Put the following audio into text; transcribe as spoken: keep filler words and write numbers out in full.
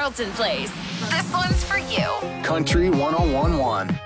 Carlton Place. This one's for you. Country one oh one one.